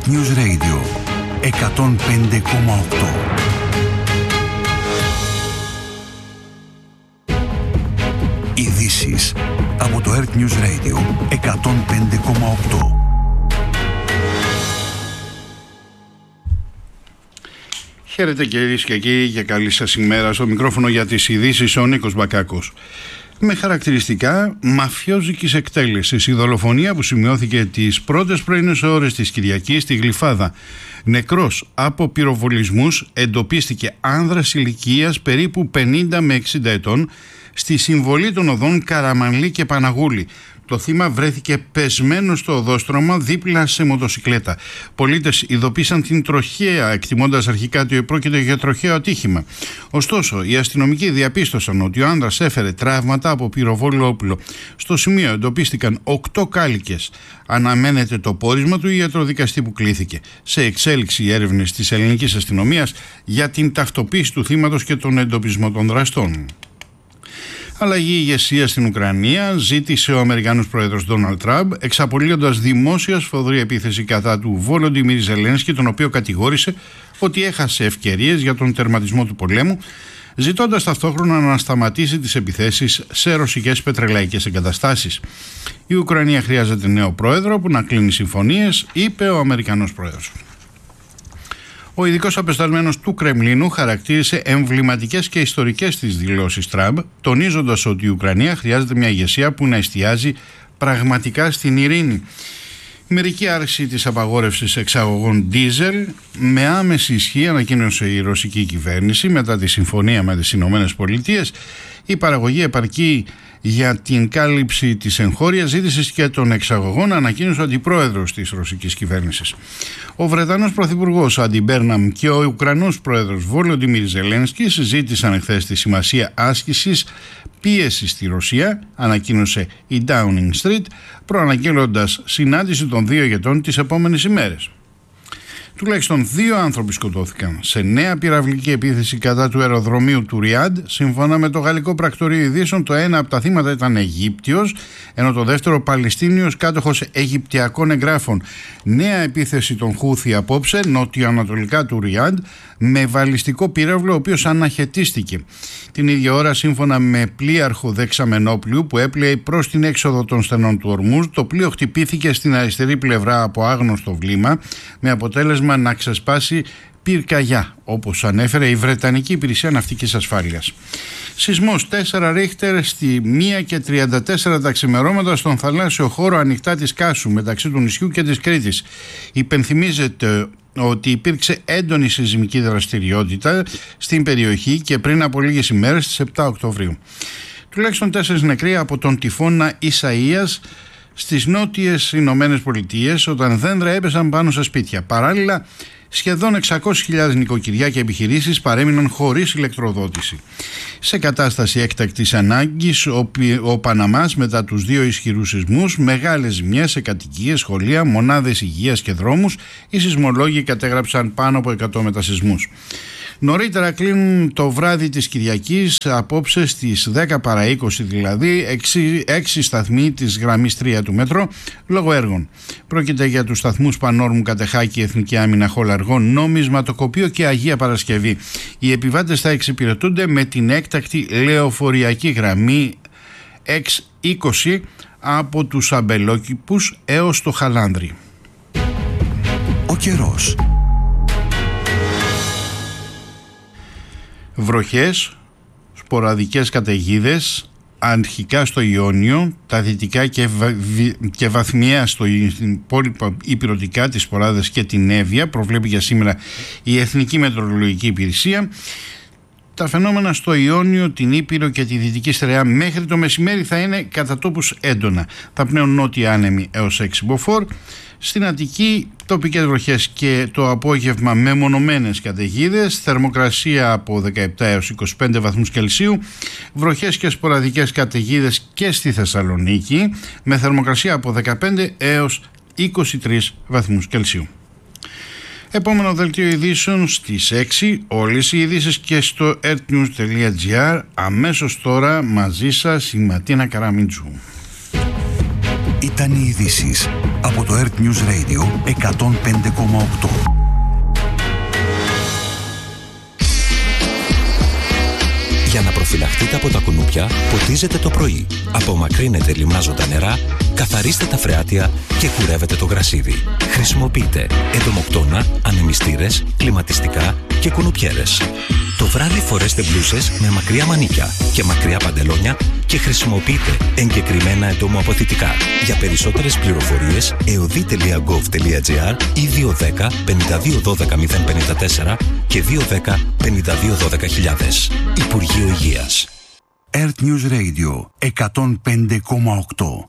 News Radio 105,8. Ειδήσεις από το Earth News Radio 105,8. Χαίρετε κυρίες και κύριοι και καλή σας ημέρα. Στο μικρόφωνο για τις ειδήσεις ο Νίκος Μπακάκος. Με χαρακτηριστικά μαφιόζικης εκτέλεσης η δολοφονία που σημειώθηκε τις πρώτες πρωινές ώρες της Κυριακής στη Γλυφάδα. Νεκρός από πυροβολισμούς εντοπίστηκε άνδρας ηλικίας περίπου 50 με 60 ετών στη συμβολή των οδών Καραμανλή και Παναγούλη. Το θύμα βρέθηκε πεσμένο στο οδόστρωμα δίπλα σε μοτοσικλέτα. Πολίτες ειδοποίησαν την τροχαία, εκτιμώντας αρχικά ότι πρόκειται για τροχαίο ατύχημα. Ωστόσο, οι αστυνομικοί διαπίστωσαν ότι ο άνδρας έφερε τραύματα από πυροβόλο όπλο. Στο σημείο εντοπίστηκαν 8 κάλικες. Αναμένεται το πόρισμα του ιατροδικαστή που κλήθηκε. Σε εξέλιξη οι έρευνες της ελληνικής αστυνομίας για την ταυτοποίηση του θύματος και τον εντοπισμό των δραστών. Αλλαγή ηγεσία στην Ουκρανία ζήτησε ο Αμερικανός πρόεδρος Ντόναλντ Τραμπ, εξαπολύοντας δημόσια σφοδρή επίθεση κατά του Βόλοντιμιρ Ζελένσκι, τον οποίο κατηγόρησε ότι έχασε ευκαιρίες για τον τερματισμό του πολέμου, ζητώντας ταυτόχρονα να σταματήσει τις επιθέσεις σε ρωσικές πετρελαϊκές εγκαταστάσεις. Η Ουκρανία χρειάζεται νέο πρόεδρο που να κλείνει συμφωνίες, είπε ο Αμερικανός πρόεδρος. Ο ειδικός απεσταλμένος του Κρεμλίνου χαρακτήρισε εμβληματικές και ιστορικές τις δηλώσεις Τραμπ, τονίζοντας ότι η Ουκρανία χρειάζεται μια ηγεσία που να εστιάζει πραγματικά στην ειρήνη. Μερική άρση της απαγόρευσης εξαγωγών ντίζελ με άμεση ισχύ ανακοίνωσε η ρωσική κυβέρνηση μετά τη συμφωνία με τις Ηνωμένες Πολιτείες. Η παραγωγή επαρκεί για την κάλυψη της εγχώριας ζήτησης και των εξαγωγών, ανακοίνωσε ο αντιπρόεδρος της ρωσικής κυβέρνησης. Ο Βρετανός πρωθυπουργός Άντι Μπέρναμ και ο Ουκρανός πρόεδρος Βόλοντιμιρ Ζελένσκι συζήτησαν εχθές τη σημασία άσκησης πίεσης στη Ρωσία, ανακοίνωσε η Downing Street, προαναγγέλλοντας συνάντηση των δύο ηγετών τις επόμενες ημέρες. Τουλάχιστον 2 άνθρωποι σκοτώθηκαν σε νέα πυραυλική επίθεση κατά του αεροδρομίου του Ριάντ. Σύμφωνα με το γαλλικό πρακτορείο ειδήσεων, το ένα από τα θύματα ήταν Αιγύπτιος, ενώ το δεύτερο Παλαιστίνιος κάτοχος Αιγυπτιακών εγγράφων. Νέα επίθεση των Χούθι απόψε, νότιο-ανατολικά του Ριάντ, με βαλιστικό πύραυλο, ο οποίος αναχαιτίστηκε. Την ίδια ώρα, σύμφωνα με πλοίαρχο δεξαμενόπλοιου που έπλεε προς την έξοδο των στενών του Ορμούζ, το πλοίο χτυπήθηκε στην αριστερή πλευρά από άγνωστο βλήμα, με αποτέλεσμα να ξεσπάσει πυρκαγιά, όπως ανέφερε η Βρετανική Υπηρεσία Ναυτικής Ασφάλειας. Σεισμός 4 Ρίχτερ στη 1:34 τα ξημερώματα στον θαλάσσιο χώρο ανοιχτά της Κάσου, μεταξύ του νησιού και της Κρήτης. Υπενθυμίζεται ότι υπήρξε έντονη σεισμική δραστηριότητα στην περιοχή και πριν από λίγες ημέρες, στις 7 Οκτωβρίου. Τουλάχιστον 4 νεκροί από τον τυφώνα Ισαΐας στις νότιες Ηνωμένες Πολιτείες, όταν δέντρα έπεσαν πάνω σε σπίτια. Παράλληλα, σχεδόν 600.000 νοικοκυριά και επιχειρήσεις παρέμειναν χωρίς ηλεκτροδότηση. Σε κατάσταση έκτακτης ανάγκης, ο Παναμάς μετά τους 2 ισχυρούς σεισμούς, μεγάλες ζημιές σε κατοικίες, σχολεία, μονάδες υγείας και δρόμους, οι σεισμολόγοι κατέγραψαν πάνω από 100 μετασεισμούς. Νωρίτερα κλείνουν το βράδυ της Κυριακής, απόψε στις 10 παρά 20 δηλαδή, 6 σταθμοί της γραμμής 3 του μέτρο λόγω έργων. Πρόκειται για τους σταθμούς Πανόρμου, Κατεχάκη, Εθνική Άμυνα, Χολαργών, Νομισματοκοπείο και Αγία Παρασκευή. Οι επιβάτες θα εξυπηρετούνται με την έκτακτη λεωφοριακή γραμμή X20 από τους Αμπελόκηπους έως το Χαλάνδρι. Ο καιρός. Βροχές, σποραδικές καταιγίδες, αρχικά στο Ιόνιο, τα δυτικά και βαθμιαία στην υπόλοιπα ηπειρωτικά, τις Σποράδες και την Εύβοια, προβλέπει για σήμερα η Εθνική Μετεωρολογική Υπηρεσία. Τα φαινόμενα στο Ιόνιο, την Ήπειρο και τη Δυτική Στερεά μέχρι το μεσημέρι θα είναι κατά τόπους έντονα. Θα πνέουν νότια άνεμοι έως 6 μποφόρ. Στην Αττική τοπικές βροχές και το απόγευμα μεμονωμένες καταιγίδες, θερμοκρασία από 17 έως 25 βαθμούς Κελσίου, βροχές και σποραδικές καταιγίδες και στη Θεσσαλονίκη, με θερμοκρασία από 15 έως 23 βαθμούς Κελσίου. Επόμενο δελτίο ειδήσεων στις 6, όλες οι ειδήσεις και στο earthnews.gr. Αμέσως τώρα μαζί σας η Ματίνα Καραμίτσου. Ήταν οι ειδήσεις από το Earth News Radio 105,8. Για να προφυλαχτείτε από τα κουνούπια, ποτίζετε το πρωί. Απομακρύνετε λιμνάζοντα νερά, καθαρίστε τα φρεάτια και κουρεύετε το γρασίδι. Χρησιμοποιείτε εντομοκτώνα, ανεμιστήρες, κλιματιστικά και κουνουπιέρες. Το βράδυ φορέστε μπλούσες με μακριά μανίκια και μακριά παντελόνια και χρησιμοποιείτε εγκεκριμένα εντομοαποθητικά. Για περισσότερες πληροφορίες, eodi.gov.gr ή 210 52 12 054 και 210 52 12 000. Υπουργείο Υγείας. Earth News Radio 105,8.